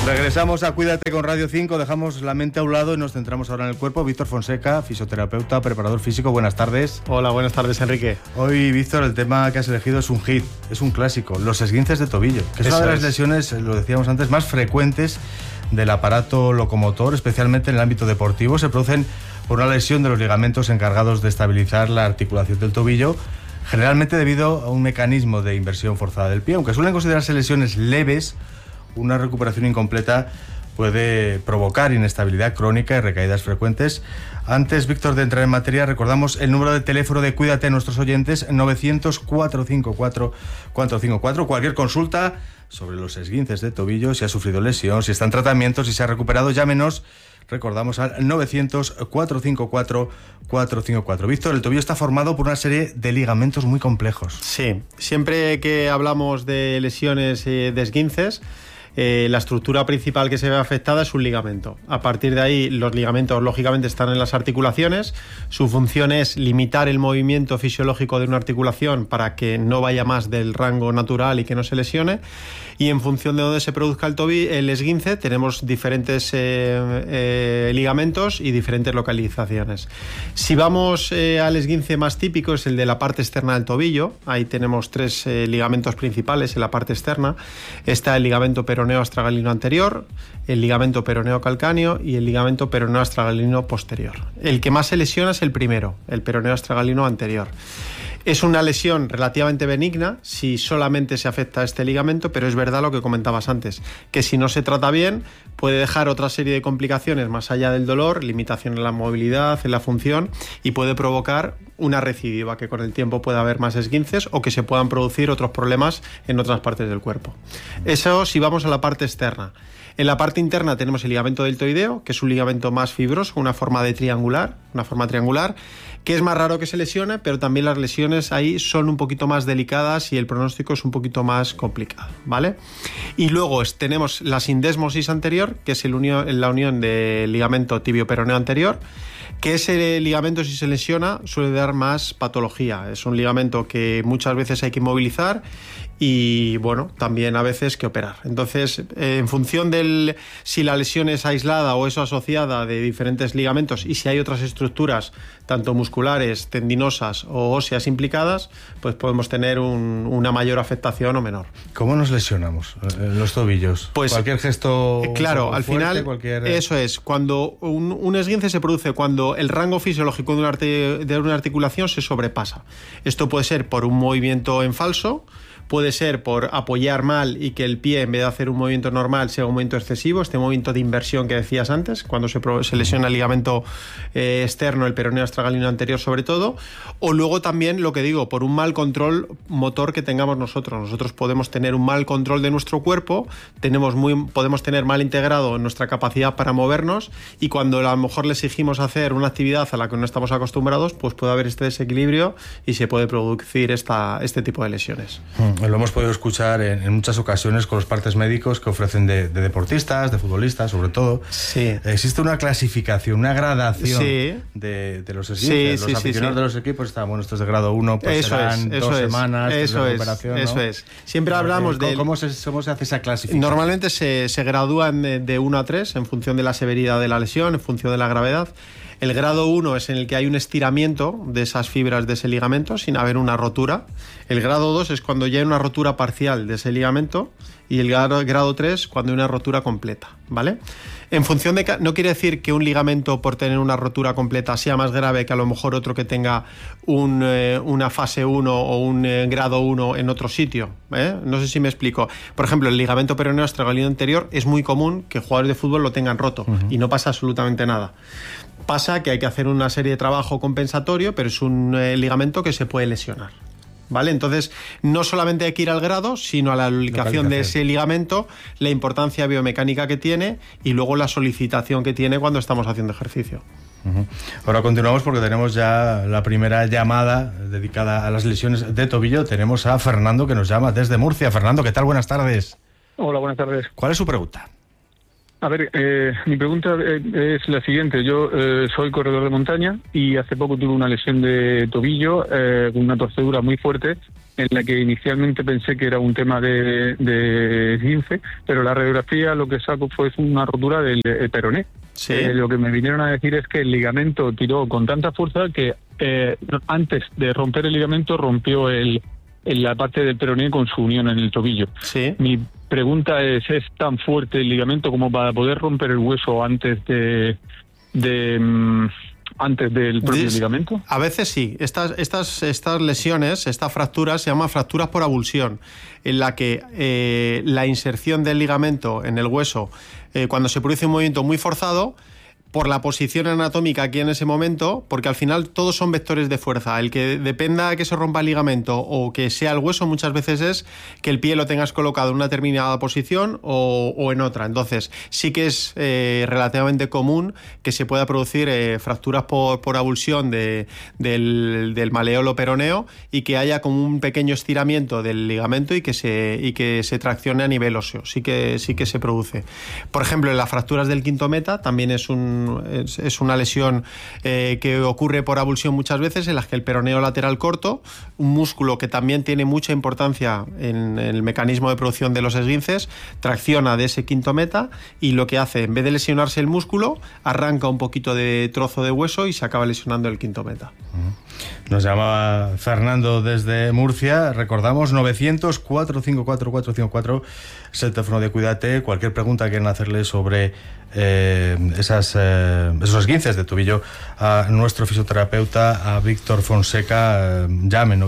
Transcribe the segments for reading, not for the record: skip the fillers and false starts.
Regresamos a Cuídate con Radio 5, dejamos la mente a un lado y nos centramos ahora en el cuerpo. Víctor Fonseca, fisioterapeuta, preparador físico, buenas tardes. Hola, buenas tardes, Enrique. Hoy, Víctor, el tema que has elegido es un hit, es un clásico, los esguinces de tobillo, que es una de las lesiones, lo decíamos antes, más frecuentes del aparato locomotor, especialmente en el ámbito deportivo. Se producen por una lesión de los ligamentos encargados de estabilizar la articulación del tobillo, generalmente debido a un mecanismo de inversión forzada del pie. Aunque suelen considerarse lesiones leves, una recuperación incompleta puede provocar inestabilidad crónica y recaídas frecuentes. Antes, Víctor, de entrar en materia, recordamos el número de teléfono de Cuídate a nuestros oyentes, 900-454-454. Cualquier consulta sobre los esguinces de tobillo, si ha sufrido lesión, si está en tratamiento, si se ha recuperado, llámenos. Recordamos al 900-454-454. Víctor, el tobillo está formado por una serie de ligamentos muy complejos. Sí, siempre que hablamos de lesiones de esguinces, la estructura principal que se ve afectada es un ligamento. A partir de ahí, los ligamentos lógicamente están en las articulaciones. Su función es limitar el movimiento fisiológico de una articulación para que no vaya más del rango natural y que no se lesione. Y en función de dónde se produzca el esguince, tenemos diferentes ligamentos y diferentes localizaciones. Si vamos al esguince más típico, es el de la parte externa del tobillo. Ahí tenemos tres ligamentos principales en la parte externa. Está el ligamento peroneo astragalino anterior, el ligamento peroneo calcáneo y el ligamento peroneo astragalino posterior. El que más se lesiona es el primero, el peroneo astragalino anterior. Es una lesión relativamente benigna si solamente se afecta a este ligamento, pero es verdad lo que comentabas antes, que si no se trata bien puede dejar otra serie de complicaciones más allá del dolor, limitación en la movilidad, en la función, y puede provocar una recidiva, que con el tiempo pueda haber más esguinces o que se puedan producir otros problemas en otras partes del cuerpo. Eso si vamos a la parte externa. En la parte interna tenemos el ligamento deltoideo, que es un ligamento más fibroso, una forma triangular, que es más raro que se lesione, pero también las lesiones ahí son un poquito más delicadas y el pronóstico es un poquito más complicado, ¿vale? Y luego tenemos la sindesmosis anterior, que es la unión del ligamento tibio-peroneo anterior, que ese ligamento, si se lesiona, suele dar más patología. Es un ligamento que muchas veces hay que inmovilizar y, bueno, también a veces que operar. Entonces, en función de si la lesión es aislada o es asociada de diferentes ligamentos y si hay otras estructuras, tanto musculares, tendinosas o óseas implicadas, pues podemos tener una mayor afectación o menor. ¿Cómo nos lesionamos los tobillos? Pues cualquier gesto claro, al fuerte, final eso es, cuando un esguince se produce cuando el rango fisiológico de una articulación se sobrepasa. Esto puede ser por un movimiento en falso, puede ser por apoyar mal y que el pie, en vez de hacer un movimiento normal, sea un movimiento excesivo, este movimiento de inversión que decías antes, cuando se lesiona el ligamento externo, el peroneo astragalino anterior sobre todo, o luego también, lo que digo, por un mal control motor que tengamos nosotros. Nosotros podemos tener un mal control de nuestro cuerpo, podemos tener mal integrado nuestra capacidad para movernos, y cuando a lo mejor le exigimos hacer una actividad a la que no estamos acostumbrados, pues puede haber este desequilibrio y se puede producir este tipo de lesiones. Lo hemos podido escuchar en muchas ocasiones con los partes médicos que ofrecen de deportistas, de futbolistas, sobre todo. Sí. Existe una clasificación, una gradación sí. de los esguinces. Los aficionados de los equipos están, bueno, estos de grado 1, pues eso serán 2 semanas de recuperación. Eso es. Siempre hablamos de... ¿Cómo se hace esa clasificación? Normalmente se gradúan de 1 a 3 en función de la severidad de la lesión, en función de la gravedad. El grado 1 es en el que hay un estiramiento de esas fibras de ese ligamento sin haber una rotura. El grado 2 es cuando ya hay una rotura parcial de ese ligamento, y el grado 3 cuando hay una rotura completa, ¿vale? En función de... No quiere decir que un ligamento, por tener una rotura completa, sea más grave que a lo mejor otro que tenga una fase 1 o un grado 1 en otro sitio, ¿eh? No sé si me explico. Por ejemplo, el ligamento peroneo astragalino anterior es muy común que jugadores de fútbol lo tengan roto y no pasa absolutamente nada. Pasa que hay que hacer una serie de trabajo compensatorio, pero es un ligamento que se puede lesionar, ¿vale? Entonces, no solamente hay que ir al grado, sino a la lubricación de ese ligamento, la importancia biomecánica que tiene y luego la solicitación que tiene cuando estamos haciendo ejercicio. Ahora continuamos porque tenemos ya la primera llamada dedicada a las lesiones de tobillo. Tenemos a Fernando, que nos llama desde Murcia. Fernando, ¿qué tal? Buenas tardes. Hola, buenas tardes. ¿Cuál es su pregunta? A ver, mi pregunta es la siguiente. Yo soy corredor de montaña y hace poco tuve una lesión de tobillo, una torcedura muy fuerte, en la que inicialmente pensé que era un tema de esguince, pero la radiografía lo que saco fue una rotura del peroné. Sí. Lo que me vinieron a decir es que el ligamento tiró con tanta fuerza que antes de romper el ligamento rompió la parte del peroné con su unión en el tobillo. Sí. Mi pregunta ¿es tan fuerte el ligamento como para poder romper el hueso antes del propio ligamento? A veces sí. Estas lesiones, estas fracturas, se llaman fracturas por avulsión, en la que la inserción del ligamento en el hueso, cuando se produce un movimiento muy forzado, por la posición anatómica aquí en ese momento, porque al final todos son vectores de fuerza. El que dependa que se rompa el ligamento o que sea el hueso muchas veces es que el pie lo tengas colocado en una determinada posición o en otra. Entonces sí que es relativamente común que se pueda producir fracturas por avulsión del maleolo peroneo y que haya como un pequeño estiramiento del ligamento y que se traccione a nivel óseo. Sí que se produce. Por ejemplo, en las fracturas del quinto meta también es una lesión que ocurre por avulsión muchas veces, en las que el peroneo lateral corto, un músculo que también tiene mucha importancia en el mecanismo de producción de los esguinces, tracciona de ese quinto meta y lo que hace, en vez de lesionarse el músculo, arranca un poquito de trozo de hueso y se acaba lesionando el quinto meta. Nos llamaba Fernando desde Murcia. Recordamos 900-454-454, es el teléfono de Cuídate. Cualquier pregunta que quieran hacerle sobre esos esguinces de tobillo a nuestro fisioterapeuta, a Víctor Fonseca, llamen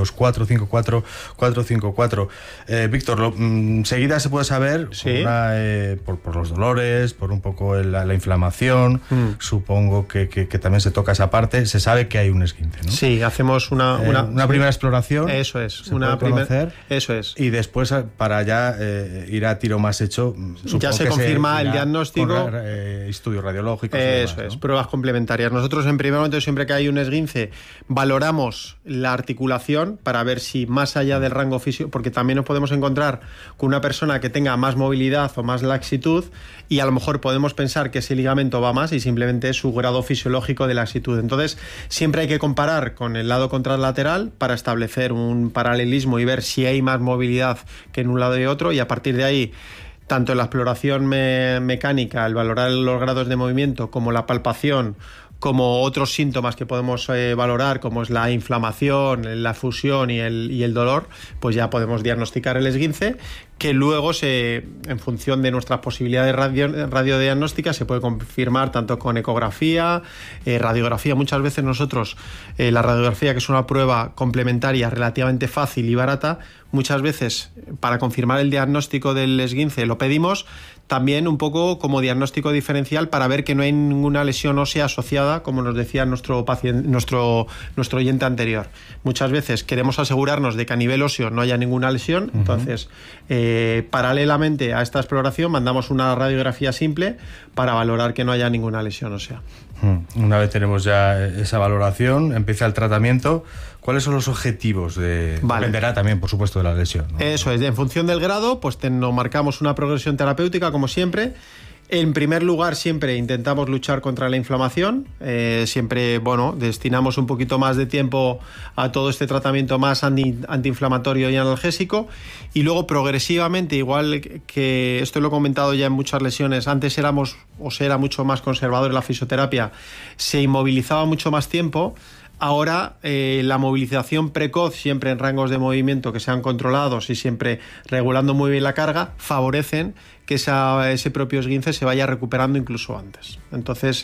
900-454-454. Víctor, enseguida se puede saber sí. por los dolores, por un poco la inflamación. Supongo que también se toca esa parte. Se sabe que hay un esguince, ¿no? Sí, hacemos una primera exploración. Eso es. Eso es. Y después, para ya ir a tiro más hecho, ya se confirma el diagnóstico. Estudios radiológicos. Eso demás, es, ¿no? Pruebas complementarias. Nosotros en primer momento, siempre que hay un esguince, valoramos la articulación para ver si más allá del rango físico, porque también nos podemos encontrar con una persona que tenga más movilidad o más laxitud y a lo mejor podemos pensar que ese ligamento va más y simplemente es su grado fisiológico de laxitud. Entonces, siempre hay que comparar con el lado contralateral para establecer un paralelismo y ver si hay más movilidad que en un lado y otro, y a partir de ahí, tanto en la exploración mecánica, el valorar los grados de movimiento, como la palpación, como otros síntomas que podemos valorar, como es la inflamación, la fusión y el dolor, pues ya podemos diagnosticar el esguince, que luego en función de nuestras posibilidades radiodiagnósticas se puede confirmar tanto con ecografía, radiografía. Muchas veces nosotros, la radiografía, que es una prueba complementaria relativamente fácil y barata, muchas veces para confirmar el diagnóstico del esguince lo pedimos también un poco como diagnóstico diferencial para ver que no hay ninguna lesión ósea asociada, como nos decía nuestro oyente anterior. Muchas veces queremos asegurarnos de que a nivel óseo no haya ninguna lesión, entonces paralelamente a esta exploración mandamos una radiografía simple para valorar que no haya ninguna lesión ósea. Una vez tenemos ya esa valoración, empieza el tratamiento. ¿Cuáles son los objetivos? Dependerá también, por supuesto, de la lesión, ¿no? Eso es, en función del grado, pues nos marcamos una progresión terapéutica, como siempre. En primer lugar, siempre intentamos luchar contra la inflamación. Siempre, destinamos un poquito más de tiempo a todo este tratamiento más antiinflamatorio y analgésico. Y luego, progresivamente, igual que esto lo he comentado ya en muchas lesiones, antes se era mucho más conservador en la fisioterapia, se inmovilizaba mucho más tiempo. Ahora la movilización precoz, siempre en rangos de movimiento que sean controlados y siempre regulando muy bien la carga, favorecen que ese propio esguince se vaya recuperando incluso antes. Entonces,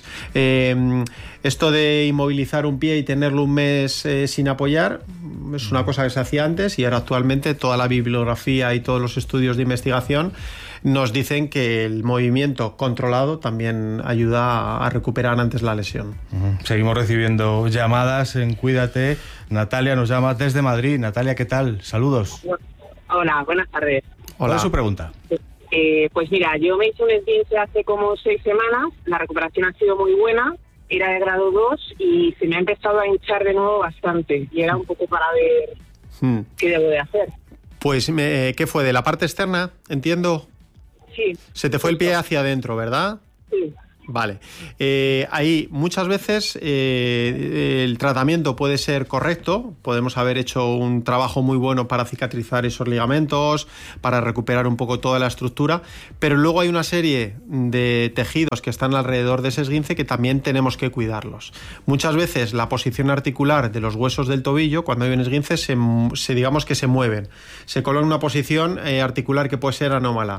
esto de inmovilizar un pie y tenerlo un mes sin apoyar es una cosa que se hacía antes, y ahora actualmente toda la bibliografía y todos los estudios de investigación nos dicen que el movimiento controlado también ayuda a recuperar antes la lesión. Seguimos recibiendo llamadas en Cuídate. Natalia nos llama desde Madrid. Natalia, ¿qué tal? Saludos. Hola, buenas tardes. ¿Cuál es su pregunta? Pues mira, yo me hice un esguince hace como 6 semanas, la recuperación ha sido muy buena, era de grado 2 y se me ha empezado a hinchar de nuevo bastante, y era un poco para ver qué debo de hacer. Pues, ¿qué fue? ¿De la parte externa? Entiendo. Sí. Se te fue el pie hacia adentro, ¿verdad? Sí. Vale. Ahí muchas veces el tratamiento puede ser correcto, podemos haber hecho un trabajo muy bueno para cicatrizar esos ligamentos, para recuperar un poco toda la estructura, pero luego hay una serie de tejidos que están alrededor de ese esguince que también tenemos que cuidarlos. Muchas veces la posición articular de los huesos del tobillo, cuando hay un esguince, digamos que se mueven, se coloca en una posición articular que puede ser anómala.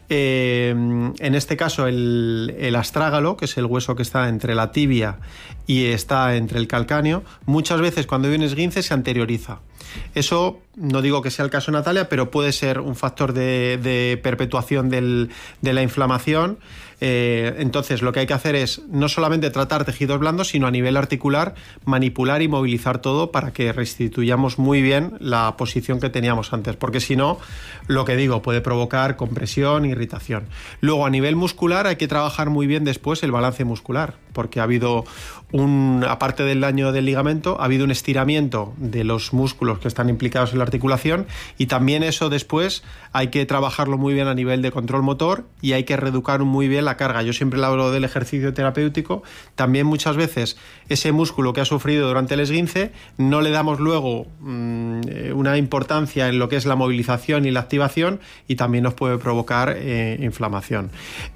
En este caso el astrágalo, que es el hueso que está entre la tibia y está entre el calcáneo, muchas veces cuando hay un esguince se anterioriza. Eso no digo que sea el caso de Natalia, pero puede ser un factor de perpetuación de la inflamación. Entonces lo que hay que hacer es no solamente tratar tejidos blandos, sino a nivel articular manipular y movilizar todo para que restituyamos muy bien la posición que teníamos antes, porque si no, lo que digo, puede provocar compresión, irritación. Luego a nivel muscular hay que trabajar muy bien después el balance muscular, porque ha habido aparte del daño del ligamento, ha habido un estiramiento de los músculos que están implicados en la articulación, y también eso después hay que trabajarlo muy bien a nivel de control motor y hay que reeducar muy bien la carga. Yo siempre le hablo del ejercicio terapéutico. También muchas veces ese músculo que ha sufrido durante el esguince no le damos luego una importancia en lo que es la movilización y la activación, y también nos puede provocar inflamación.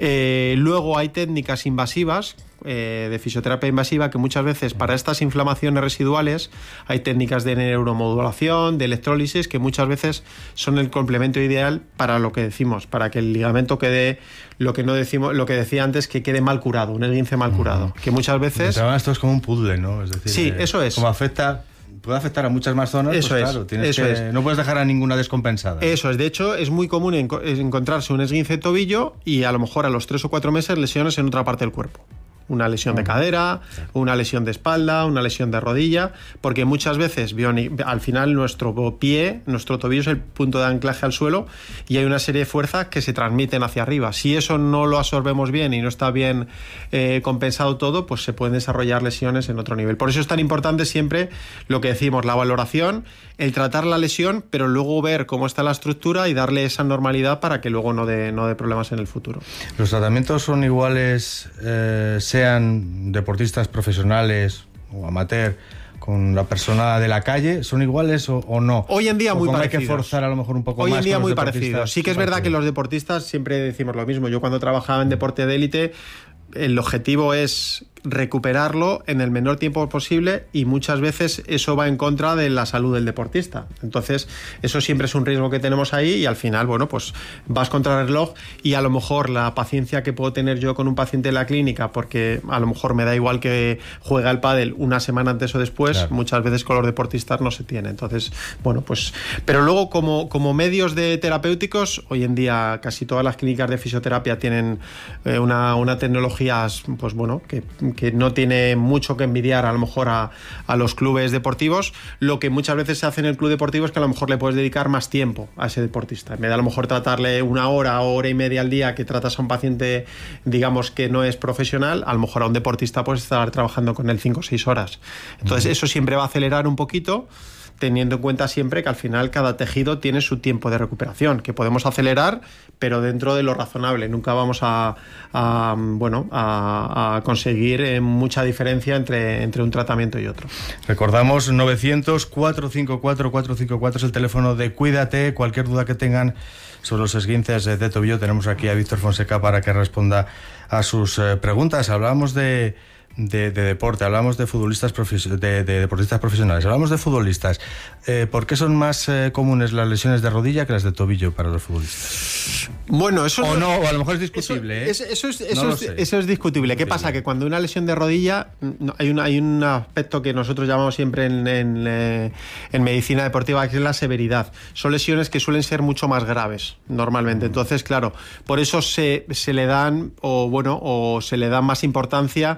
Luego hay técnicas invasivas de fisioterapia invasiva que muchas veces para estas inflamaciones residuales hay técnicas de neuromodulación, de electrólisis, que muchas veces son el complemento ideal para lo que decimos, para que el ligamento quede lo que decía antes, que quede mal curado, un esguince mal curado, que muchas veces... Esto es como un puzzle, ¿no? Es decir, sí, eso es. Como puede afectar a muchas más zonas, eso pues claro, no puedes dejar a ninguna descompensada. Eso es. De hecho, es muy común encontrarse un esguince de tobillo y a lo mejor a los 3 o 4 meses lesiones en otra parte del cuerpo. Una lesión de cadera, una lesión de espalda, una lesión de rodilla, porque muchas veces al final nuestro tobillo es el punto de anclaje al suelo y hay una serie de fuerzas que se transmiten hacia arriba. Si eso no lo absorbemos bien y no está bien compensado todo, pues se pueden desarrollar lesiones en otro nivel. Por eso es tan importante siempre lo que decimos, la valoración, el tratar la lesión, pero luego ver cómo está la estructura y darle esa normalidad para que luego no dé problemas en el futuro. ¿Los tratamientos son iguales, sean deportistas profesionales o amateur, con la persona de la calle? ¿Son iguales o no? Hoy en día muy parecidos. Hay que forzar a lo mejor un poco más. Hoy en día muy parecidos. Sí que es verdad que los deportistas siempre decimos lo mismo. Yo cuando trabajaba en deporte de élite, el objetivo es recuperarlo en el menor tiempo posible, y muchas veces eso va en contra de la salud del deportista. Entonces eso siempre es un riesgo que tenemos ahí, y al final, bueno, pues vas contra el reloj, y a lo mejor la paciencia que puedo tener yo con un paciente en la clínica, porque a lo mejor me da igual que juegue al pádel una semana antes o después, claro, muchas veces con los deportistas no se tiene. Entonces, bueno, pues... Pero luego como medios de terapéuticos, hoy en día casi todas las clínicas de fisioterapia tienen una tecnología, pues bueno, que no tiene mucho que envidiar a lo mejor a los clubes deportivos. Lo que muchas veces se hace en el club deportivo es que a lo mejor le puedes dedicar más tiempo a ese deportista. En vez de a lo mejor tratarle una hora o hora y media al día que tratas a un paciente, digamos, que no es profesional, a lo mejor a un deportista puedes estar trabajando con él 5 o 6 horas. Entonces eso siempre va a acelerar un poquito, teniendo en cuenta siempre que al final cada tejido tiene su tiempo de recuperación, que podemos acelerar, pero dentro de lo razonable. Nunca vamos a conseguir mucha diferencia entre un tratamiento y otro. Recordamos 900-454-454 es el teléfono de Cuídate. Cualquier duda que tengan sobre los esguinces de tobillo, tenemos aquí a Víctor Fonseca para que responda a sus preguntas. Hablábamos de deporte, hablamos de futbolistas de deportistas profesionales, hablamos de futbolistas. ¿Por qué son más comunes las lesiones de rodilla que las de tobillo para los futbolistas? Bueno, eso o no, o a lo mejor es discutible. Eso es discutible. ¿Qué pasa? Que cuando una lesión de rodilla, hay un aspecto que nosotros llamamos siempre en medicina deportiva, que es la severidad. Son lesiones que suelen ser mucho más graves normalmente. Entonces, claro, por eso se le dan se le da más importancia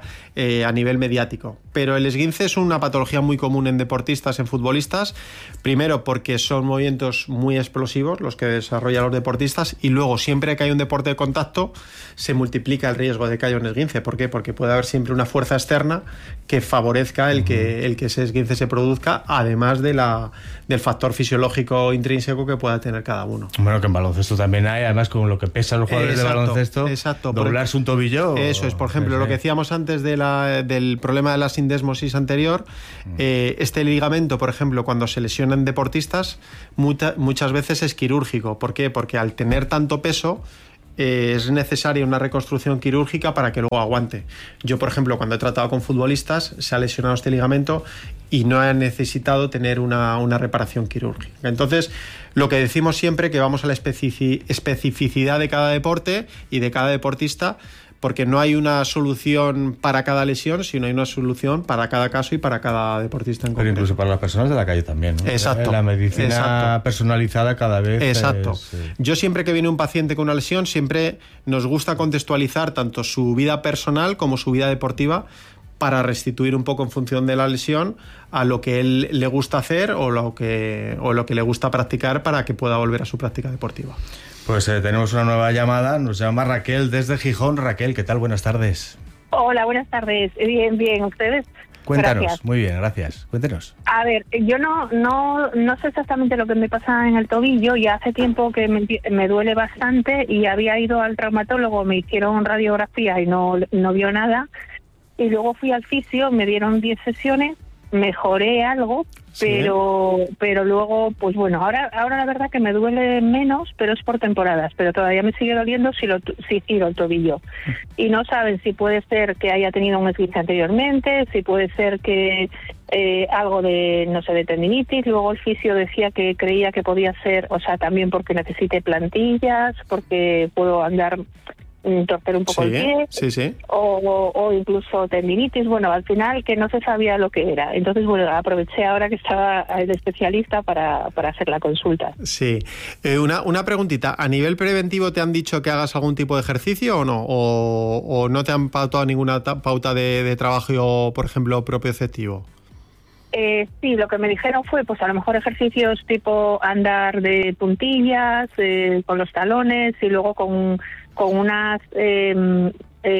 a nivel mediático. Pero el esguince es una patología muy común en deportistas, en futbolistas, primero porque son movimientos muy explosivos los que desarrollan los deportistas, y luego siempre que hay un deporte de contacto se multiplica el riesgo de que haya un esguince. ¿Por qué? Porque puede haber siempre una fuerza externa que favorezca el que ese esguince se produzca, además del factor fisiológico intrínseco que pueda tener cada uno. Bueno, que en baloncesto también hay, además con lo que pesan los jugadores de baloncesto, doblarse un tobillo. Eso es, por ejemplo, lo que decíamos antes del problema de la sindesmosis anterior, este ligamento, por ejemplo, cuando se lesionan deportistas, muchas veces es quirúrgico. ¿Por qué? Porque al tener tanto peso, es necesaria una reconstrucción quirúrgica para que luego aguante. Yo, por ejemplo, cuando he tratado con futbolistas, se ha lesionado este ligamento y no he necesitado tener una reparación quirúrgica. Entonces, lo que decimos siempre, que vamos a la especificidad de cada deporte y de cada deportista, porque no hay una solución para cada lesión, sino hay una solución para cada caso y para cada deportista en concreto. Pero incluso para las personas de la calle también, ¿no? Exacto. La medicina personalizada cada vez. Exacto. Yo siempre que viene un paciente con una lesión, siempre nos gusta contextualizar tanto su vida personal como su vida deportiva, para restituir un poco en función de la lesión a lo que él le gusta hacer o lo que le gusta practicar, para que pueda volver a su práctica deportiva. Pues tenemos una nueva llamada, nos llama Raquel desde Gijón. Raquel, ¿qué tal? Buenas tardes. Hola, buenas tardes. Bien, ¿ustedes? Cuéntanos. Gracias. Muy bien, gracias. Cuéntenos. A ver, yo no sé exactamente lo que me pasa en el tobillo, y hace tiempo que me duele bastante, y había ido al traumatólogo, me hicieron radiografía y no vio nada, y luego fui al fisio, me dieron 10 sesiones, mejoré algo, Sí. pero luego, pues bueno, ahora la verdad que me duele menos, pero es por temporadas, pero todavía me sigue doliendo si giro el tobillo. Y no saben si puede ser que haya tenido un esguince anteriormente, si puede ser que algo de, no sé, de tendinitis. Luego el fisio decía que creía que podía ser, o sea, también porque necesite plantillas, porque puedo andar, torcer un poco el pie, sí. o incluso tendinitis. Bueno, al final que no se sabía lo que era. Entonces, bueno, aproveché ahora que estaba el especialista para hacer la consulta. Sí. Una preguntita. ¿A nivel preventivo te han dicho que hagas algún tipo de ejercicio o no? ¿O no te han pautado ninguna pauta de trabajo, por ejemplo, propioceptivo? Sí, lo que me dijeron fue, pues a lo mejor ejercicios tipo andar de puntillas, con los talones, y luego con unas, ¿cómo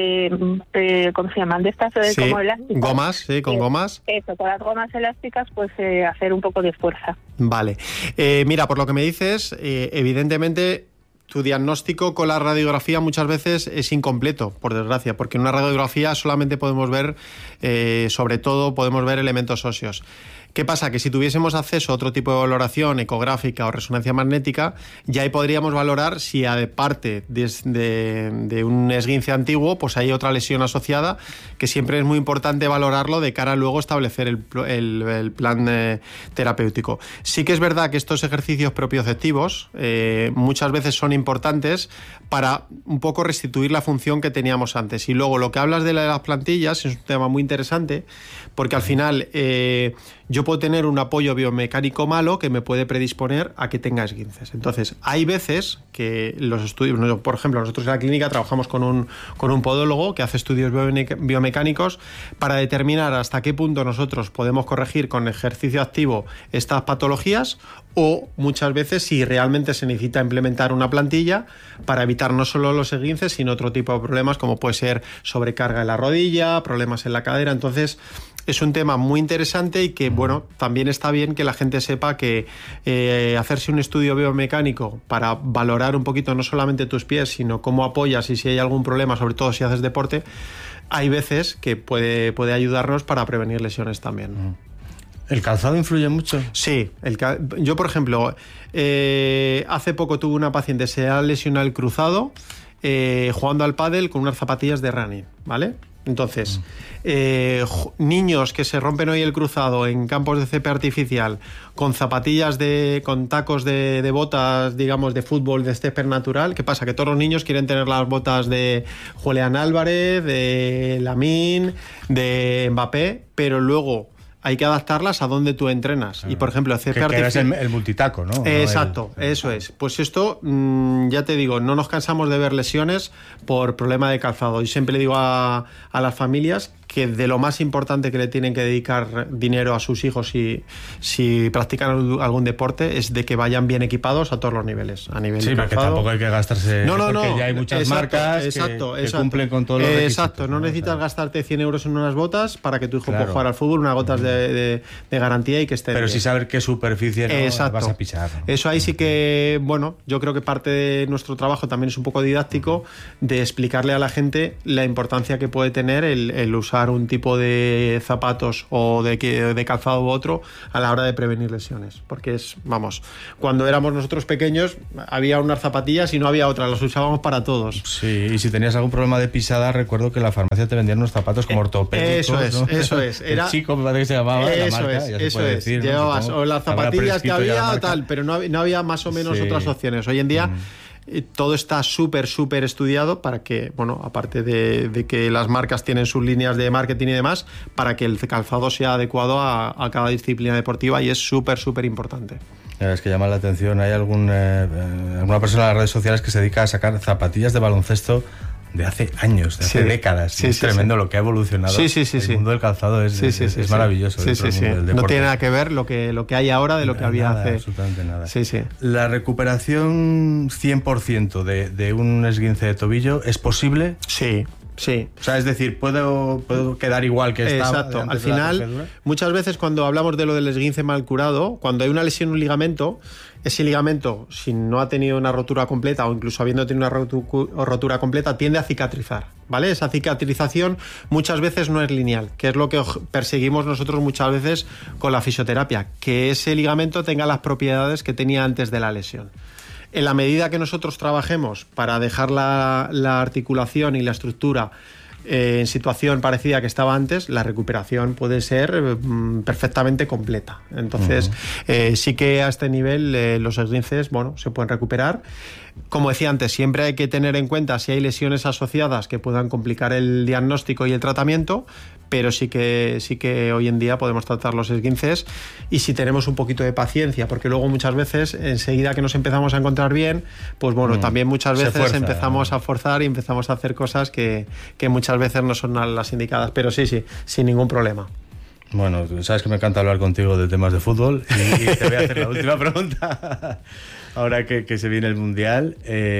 se llaman? De estas, sí, como elásticas. Gomas, sí, con gomas. Eso, con las gomas elásticas, pues hacer un poco de fuerza. Vale. Mira, por lo que me dices, evidentemente tu diagnóstico con la radiografía muchas veces es incompleto, por desgracia, porque en una radiografía solamente podemos ver, sobre todo, podemos ver elementos óseos. ¿Qué pasa? Que si tuviésemos acceso a otro tipo de valoración ecográfica o resonancia magnética, ya ahí podríamos valorar si, aparte de un esguince antiguo, pues hay otra lesión asociada, que siempre es muy importante valorarlo de cara a luego establecer el plan terapéutico. Sí que es verdad que estos ejercicios propioceptivos muchas veces son importantes para un poco restituir la función que teníamos antes. Y luego lo que hablas de las plantillas es un tema muy interesante, porque al final yo puedo tener un apoyo biomecánico malo que me puede predisponer a que tenga esguinces. Entonces, hay veces que los estudios, por ejemplo, nosotros en la clínica trabajamos con un podólogo que hace estudios biomecánicos para determinar hasta qué punto nosotros podemos corregir con ejercicio activo estas patologías, o muchas veces si realmente se necesita implementar una plantilla para evitar no solo los esguinces, sino otro tipo de problemas, como puede ser sobrecarga en la rodilla, problemas en la cadera. Entonces, es un tema muy interesante, y que, bueno, también está bien que la gente sepa que hacerse un estudio biomecánico para valorar un poquito no solamente tus pies, sino cómo apoyas y si hay algún problema, sobre todo si haces deporte, hay veces que puede ayudarnos para prevenir lesiones también. ¿El calzado influye mucho? Sí. Yo, por ejemplo, hace poco tuve una paciente, se ha lesionado el cruzado jugando al pádel con unas zapatillas de running, ¿vale? Entonces, niños que se rompen hoy el cruzado en campos de césped artificial con zapatillas con tacos de botas, digamos, de fútbol de césped natural. ¿Qué pasa? Que todos los niños quieren tener las botas de Julián Álvarez, de Lamine, de Mbappé, pero luego hay que adaptarlas a donde tú entrenas. Y, por ejemplo, que es el multitaco, ¿no? Exacto, eso es. Pues esto, ya te digo, no nos cansamos de ver lesiones por problema de calzado. Y siempre le digo a las familias que de lo más importante que le tienen que dedicar dinero a sus hijos si practican algún deporte es de que vayan bien equipados a todos los niveles. A nivel sí, porque tampoco hay que gastarse... porque ya hay muchas marcas que cumplen con todos los requisitos. Exacto, no necesitas gastarte 100 euros en unas botas para que tu hijo pueda jugar al fútbol, unas botas de garantía y que estén pero bien. sí saber qué superficie vas a pisar. Eso ahí sí que, bueno, yo creo que parte de nuestro trabajo también es un poco didáctico de explicarle a la gente la importancia que puede tener el usar un tipo de zapatos o de calzado u otro a la hora de prevenir lesiones, porque cuando éramos nosotros pequeños había unas zapatillas y no había otras, las usábamos para todos. Sí, y si tenías algún problema de pisada, recuerdo que en la farmacia te vendían unos zapatos como ortopédicos. Eso es. Era, el Chico me parece que se llamaba la marca, eso es. Decir, llevabas o las zapatillas que había o tal, pero no había más o menos otras opciones. Hoy en día todo está súper estudiado para que, bueno, aparte de que las marcas tienen sus líneas de marketing y demás, para que el calzado sea adecuado a cada disciplina deportiva, y es súper importante. Es que llama la atención, hay alguna persona en las redes sociales que se dedica a sacar zapatillas de baloncesto de hace años, de hace décadas. Es tremendo lo que ha evolucionado. El mundo del calzado es maravilloso. No tiene nada que ver lo que hay ahora de lo que había hace. Absolutamente nada. ¿La recuperación 100% de un esguince de tobillo es posible? Sí. O sea, es decir, ¿puedo quedar igual que estaba? Exacto. Al final, muchas veces cuando hablamos de lo del esguince mal curado, cuando hay una lesión en un ligamento, ese ligamento, si no ha tenido una rotura completa o incluso habiendo tenido una rotura completa, tiende a cicatrizar, ¿vale? Esa cicatrización muchas veces no es lineal, que es lo que perseguimos nosotros muchas veces con la fisioterapia, que ese ligamento tenga las propiedades que tenía antes de la lesión. En la medida que nosotros trabajemos para dejar la articulación y la estructura en situación parecida que estaba antes, la recuperación puede ser perfectamente completa. Entonces, sí que a este nivel los esguinces, se pueden recuperar. Como decía antes, siempre hay que tener en cuenta si hay lesiones asociadas que puedan complicar el diagnóstico y el tratamiento, pero sí que hoy en día podemos tratar los esguinces, y si tenemos un poquito de paciencia, porque luego muchas veces, enseguida que nos empezamos a encontrar bien, pues también muchas veces empezamos a forzar y empezamos a hacer cosas que muchas veces no son las indicadas, pero sí, sin ningún problema. Bueno, sabes que me encanta hablar contigo de temas de fútbol y te voy a hacer la última pregunta. Ahora que se viene el Mundial,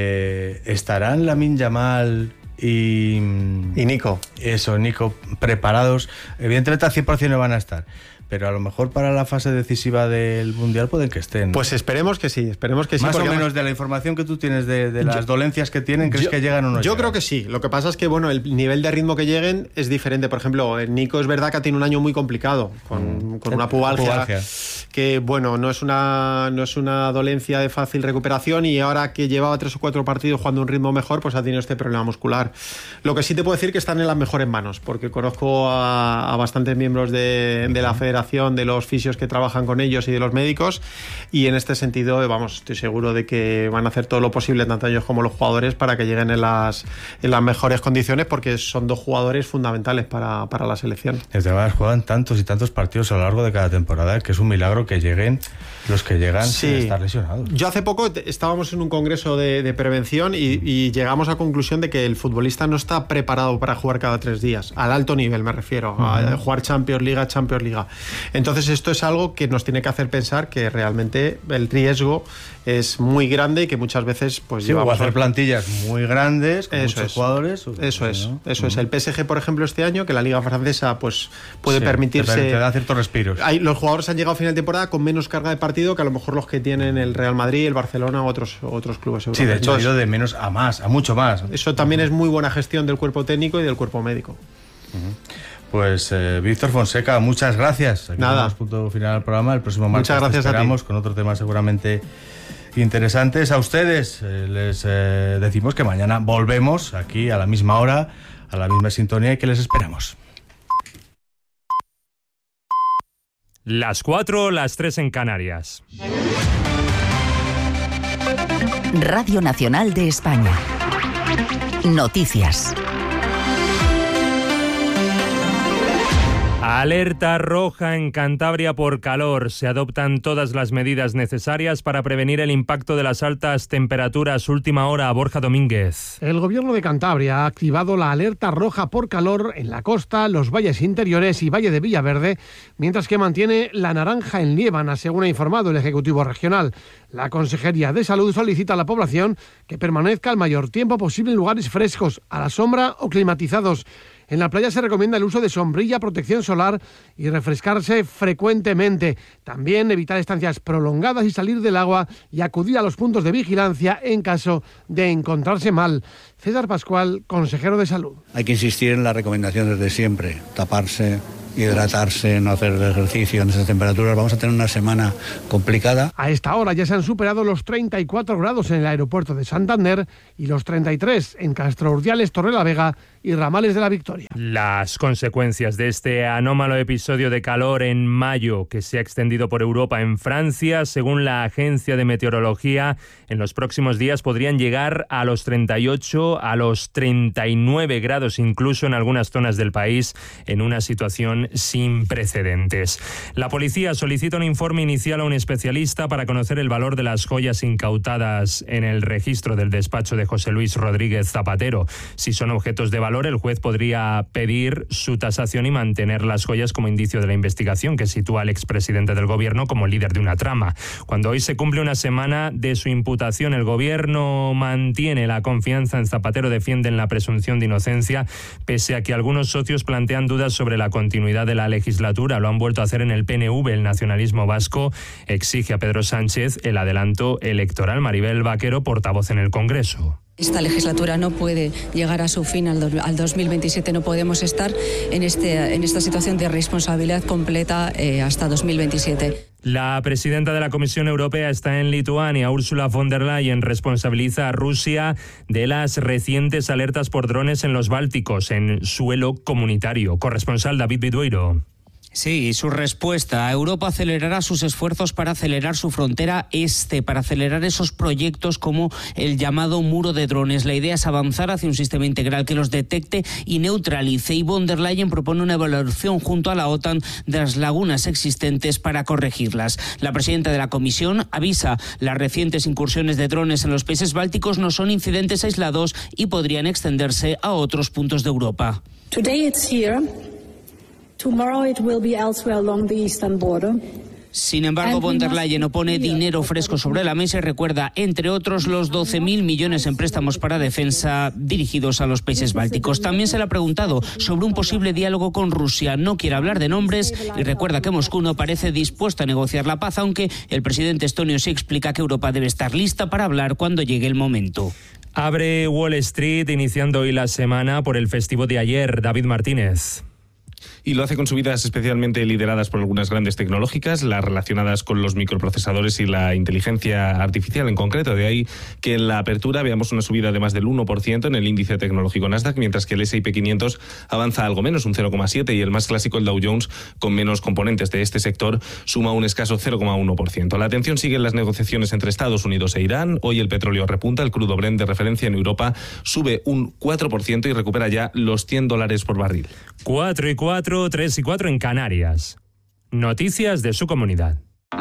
¿estarán Lamine Yamal y Nico? Nico, preparados? Evidentemente al 100% no van a estar, pero a lo mejor para la fase decisiva del Mundial pueden que estén. Pues esperemos que sí. Más o menos de la información que tú tienes de las dolencias que tienen, ¿crees que llegan o no llegan? Yo creo que sí. Lo que pasa es que, el nivel de ritmo que lleguen es diferente. Por ejemplo, Nico es verdad que tiene un año muy complicado, con una pubalgia que, no es una dolencia de fácil recuperación, y ahora que llevaba 3 o 4 partidos jugando un ritmo mejor, pues ha tenido este problema muscular. Lo que sí te puedo decir que están en las mejores manos, porque conozco a bastantes miembros de la federación, de los fisios que trabajan con ellos y de los médicos, y en este sentido estoy seguro de que van a hacer todo lo posible, tanto ellos como los jugadores, para que lleguen en las mejores condiciones, porque son 2 jugadores fundamentales para la selección. Además juegan tantos y tantos partidos a lo largo de cada temporada que es un milagro que lleguen los que llegan sin estar lesionados. Yo hace poco estábamos en un congreso de prevención y llegamos a la conclusión de que el futbolista no está preparado para jugar cada 3 días, al alto nivel me refiero, a jugar Champions League. Entonces esto es algo que nos tiene que hacer pensar que realmente el riesgo es muy grande y que muchas veces o hacer plantillas muy grandes con muchos jugadores. Eso es. El PSG, por ejemplo, este año, que la Liga Francesa puede permitirse... Te da ciertos respiros. Los jugadores han llegado a final de temporada con menos carga de partido que a lo mejor los que tienen el Real Madrid, el Barcelona u otros clubes europeos. Sí, de hecho ha ido de menos a más, a mucho más. Eso también es muy buena gestión del cuerpo técnico y del cuerpo médico. Pues Víctor Fonseca, muchas gracias. Aquí Nada. Punto final al programa. El próximo martes muchas gracias, esperamos con otro tema seguramente interesantes. A ustedes les decimos que mañana volvemos aquí a la misma hora, a la misma sintonía, y que les esperamos. Las 4, las 3 en Canarias. Radio Nacional de España. Noticias. Alerta roja en Cantabria por calor. Se adoptan todas las medidas necesarias para prevenir el impacto de las altas temperaturas. Última hora, Borja Domínguez. El Gobierno de Cantabria ha activado la alerta roja por calor en la costa, los valles interiores y Valle de Villaverde, mientras que mantiene la naranja en Liébana, según ha informado el Ejecutivo Regional. La Consejería de Salud solicita a la población que permanezca el mayor tiempo posible en lugares frescos, a la sombra o climatizados. En la playa se recomienda el uso de sombrilla, protección solar y refrescarse frecuentemente. También evitar estancias prolongadas y salir del agua y acudir a los puntos de vigilancia en caso de encontrarse mal. César Pascual, consejero de Salud. Hay que insistir en las recomendaciones de siempre, taparse, hidratarse, no hacer ejercicio en esas temperaturas. Vamos a tener una semana complicada. A esta hora ya se han superado los 34 grados en el aeropuerto de Santander y los 33 en Castro Urdiales, Torrelavega y Ramales de la Victoria. Las consecuencias de este anómalo episodio de calor en mayo que se ha extendido por Europa en Francia, según la Agencia de Meteorología, en los próximos días podrían llegar a los 38, a los 39 grados incluso en algunas zonas del país, en una situación sin precedentes. La policía solicita un informe inicial a un especialista para conocer el valor de las joyas incautadas en el registro del despacho de José Luis Rodríguez Zapatero. Si son objetos de valor, el juez podría pedir su tasación y mantener las joyas como indicio de la investigación que sitúa al expresidente del gobierno como líder de una trama. Cuando hoy se cumple una semana de su imputación, el gobierno mantiene la confianza en Zapatero, defienden la presunción de inocencia, pese a que algunos socios plantean dudas sobre la continuidad de la legislatura. Lo han vuelto a hacer en el PNV. El nacionalismo vasco exige a Pedro Sánchez el adelanto electoral. Maribel Vaquero, portavoz en el Congreso. Esta legislatura no puede llegar a su fin al 2027. No podemos estar en esta situación de responsabilidad completa hasta 2027. La presidenta de la Comisión Europea está en Lituania. Ursula von der Leyen responsabiliza a Rusia de las recientes alertas por drones en los Bálticos, en suelo comunitario. Corresponsal David Vidueiro. Sí, su respuesta. Europa acelerará sus esfuerzos para acelerar su frontera este, para acelerar esos proyectos como el llamado muro de drones. La idea es avanzar hacia un sistema integral que los detecte y neutralice. Y von der Leyen propone una evaluación junto a la OTAN de las lagunas existentes para corregirlas. La presidenta de la Comisión avisa: las recientes incursiones de drones en los países bálticos no son incidentes aislados y podrían extenderse a otros puntos de Europa. Today it's here. Tomorrow it will be elsewhere along the eastern border. Sin embargo, von der Leyen no pone dinero fresco sobre la mesa y recuerda, entre otros, los 12.000 millones en préstamos para defensa dirigidos a los países bálticos. También se le ha preguntado sobre un posible diálogo con Rusia. No quiere hablar de nombres y recuerda que Moscú no parece dispuesto a negociar la paz, aunque el presidente estonio sí explica que Europa debe estar lista para hablar cuando llegue el momento. Abre Wall Street, iniciando hoy la semana por el festivo de ayer. David Martínez. Y lo hace con subidas especialmente lideradas por algunas grandes tecnológicas, las relacionadas con los microprocesadores y la inteligencia artificial en concreto. De ahí que en la apertura veamos una subida de más del 1% en el índice tecnológico Nasdaq, mientras que el S&P 500 avanza algo menos, un 0,7%, y el más clásico, el Dow Jones, con menos componentes de este sector, suma un escaso 0,1%. La atención sigue en las negociaciones entre Estados Unidos e Irán. Hoy el petróleo repunta, el crudo Brent de referencia en Europa sube un 4% y recupera ya los $100 por barril. 4 y 4, 3 y 4 en Canarias. Noticias de su comunidad.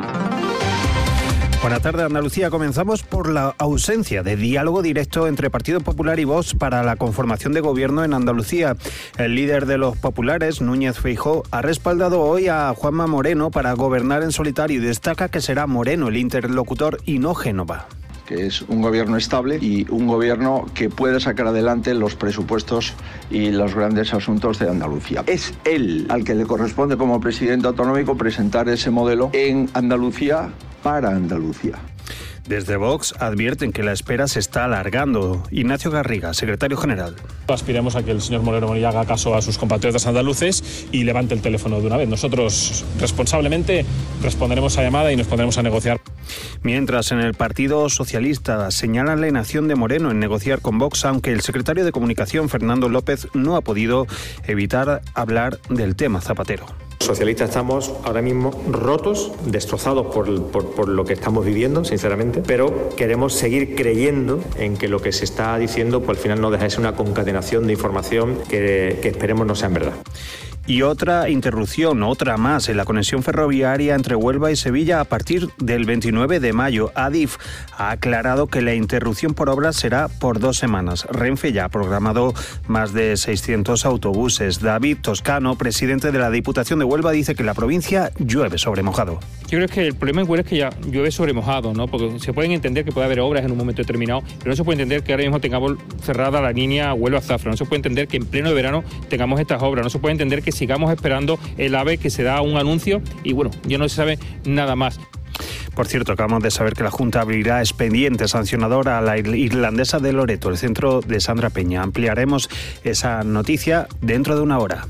Buenas tardes, Andalucía. Comenzamos por la ausencia de diálogo directo entre Partido Popular y Vox para la conformación de gobierno en Andalucía. El líder de los populares, Núñez Feijóo, ha respaldado hoy a Juanma Moreno para gobernar en solitario y destaca que será Moreno el interlocutor y no Génova. Que es un gobierno estable y un gobierno que puede sacar adelante los presupuestos y los grandes asuntos de Andalucía. Es él al que le corresponde como presidente autonómico presentar ese modelo en Andalucía para Andalucía. Desde Vox advierten que la espera se está alargando. Ignacio Garriga, secretario general. Aspiramos a que el señor Moreno Bonilla haga caso a sus compatriotas andaluces y levante el teléfono de una vez. Nosotros responsablemente responderemos a llamada y nos pondremos a negociar. Mientras, en el Partido Socialista señalan la inacción de Moreno en negociar con Vox, aunque el secretario de Comunicación, Fernando López, no ha podido evitar hablar del tema Zapatero. Los socialistas estamos ahora mismo rotos, destrozados por lo que estamos viviendo, sinceramente, pero queremos seguir creyendo en que lo que se está diciendo, pues al final no deja de ser una concatenación de información que esperemos no sea en verdad. Y otra interrupción, otra más, en la conexión ferroviaria entre Huelva y Sevilla a partir del 29 de mayo. Adif ha aclarado que la interrupción por obras será por 2 semanas. Renfe ya ha programado más de 600 autobuses. David Toscano, presidente de la Diputación de Huelva, dice que la provincia llueve sobre mojado. Yo creo que el problema en Huelva es que ya llueve sobre mojado, ¿no? Porque se pueden entender que puede haber obras en un momento determinado, pero no se puede entender que ahora mismo tengamos cerrada la línea Huelva-Zafra, no se puede entender que en pleno de verano tengamos estas obras, no se puede entender que sigamos esperando el AVE, que se da un anuncio y bueno, ya no se sabe nada más. Por cierto, acabamos de saber que la Junta abrirá expediente sancionador a la irlandesa de Loreto, el centro de Sandra Peña. Ampliaremos esa noticia dentro de una hora.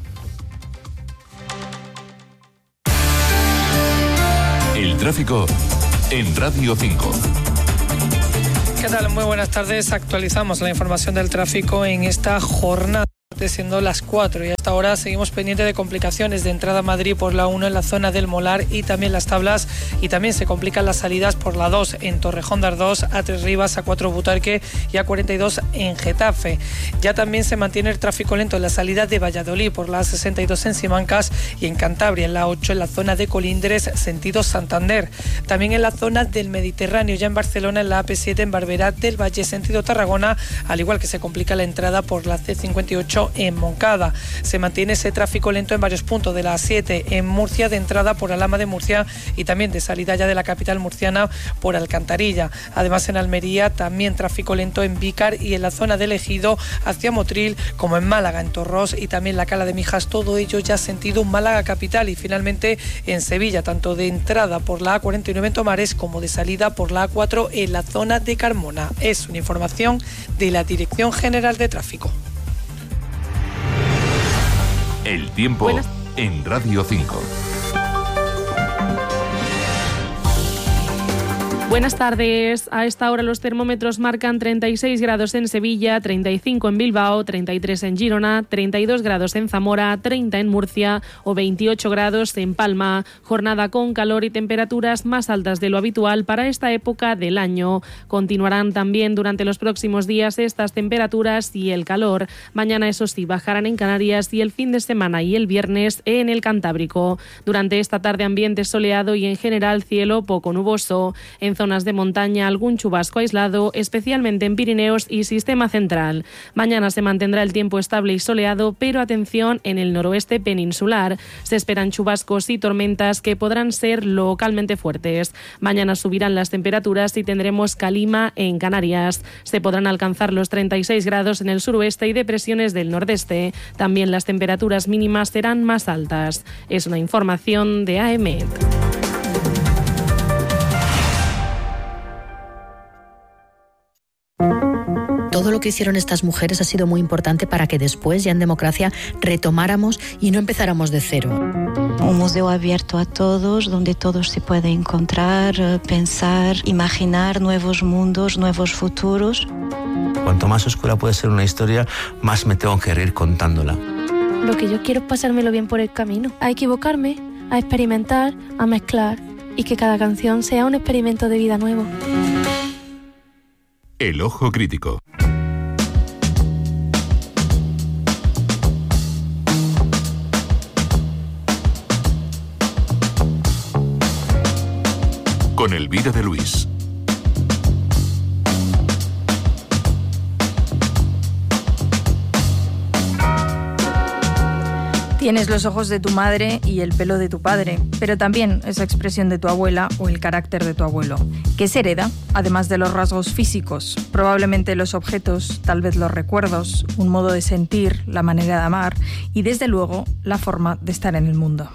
El tráfico en Radio 5. ¿Qué tal? Muy buenas tardes. Actualizamos la información del tráfico en esta jornada, siendo las 4 y hasta ahora seguimos pendientes de complicaciones de entrada a Madrid por la 1 en la zona del Molar y también las Tablas, y también se complican las salidas por la 2 en Torrejón de Ardoz, A3 Rivas, A4 Butarque y A42 en Getafe. Ya también se mantiene el tráfico lento en la salida de Valladolid por la A62 en Simancas y en Cantabria en la 8 en la zona de Colindres sentido Santander. También en la zona del Mediterráneo, ya en Barcelona en la AP7 en Barberá del Valle sentido Tarragona, al igual que se complica la entrada por la C58 en Moncada. Se mantiene ese tráfico lento en varios puntos de la A7 en Murcia, de entrada por Alhama de Murcia y también de salida ya de la capital murciana por Alcantarilla. Además en Almería también tráfico lento en Vícar y en la zona del Ejido hacia Motril, como en Málaga, en Torros y también la Cala de Mijas, todo ello ya sentido Málaga capital. Y finalmente en Sevilla, tanto de entrada por la A49 en Tomares como de salida por la A4 en la zona de Carmona. Es una información de la Dirección General de Tráfico. El tiempo en Radio 5. Buenas tardes. A esta hora los termómetros marcan 36 grados en Sevilla, 35 en Bilbao, 33 en Girona, 32 grados en Zamora, 30 en Murcia o 28 grados en Palma. Jornada con calor y temperaturas más altas de lo habitual para esta época del año. Continuarán también durante los próximos días estas temperaturas y el calor. Mañana, eso sí, bajarán en Canarias y el fin de semana y el viernes en el Cantábrico. Durante esta tarde ambiente soleado y en general cielo poco nuboso. En zonas de montaña algún chubasco aislado, especialmente en Pirineos y Sistema Central. Mañana se mantendrá el tiempo estable y soleado, pero atención en el noroeste peninsular. Se esperan chubascos y tormentas que podrán ser localmente fuertes. Mañana subirán las temperaturas y tendremos calima en Canarias. Se podrán alcanzar los 36 grados en el suroeste y depresiones del nordeste. También las temperaturas mínimas serán más altas. Es una información de AEMET. Todo lo que hicieron estas mujeres ha sido muy importante para que después, ya en democracia, retomáramos y no empezáramos de cero. Un museo abierto a todos, donde todos se pueden encontrar, pensar, imaginar nuevos mundos, nuevos futuros. Cuanto más oscura puede ser una historia, más me tengo que reír contándola. Lo que yo quiero es pasármelo bien por el camino, a equivocarme, a experimentar, a mezclar y que cada canción sea un experimento de vida nuevo. El ojo crítico. Con Elvira de Luis. Tienes los ojos de tu madre y el pelo de tu padre, pero también esa expresión de tu abuela o el carácter de tu abuelo. ¿Qué se hereda? Además de los rasgos físicos, probablemente los objetos, tal vez los recuerdos, un modo de sentir, la manera de amar y, desde luego, la forma de estar en el mundo.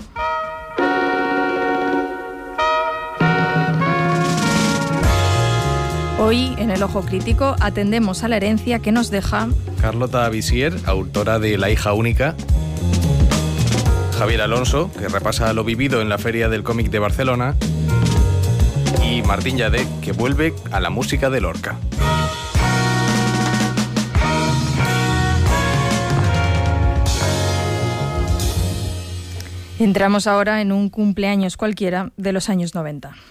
Hoy, en El Ojo Crítico, atendemos a la herencia que nos deja Carlota Visier, autora de La hija única; Javier Alonso, que repasa lo vivido en la Feria del Cómic de Barcelona; y Martín Lladé, que vuelve a la música de Lorca. Entramos ahora en un cumpleaños cualquiera de los años 90.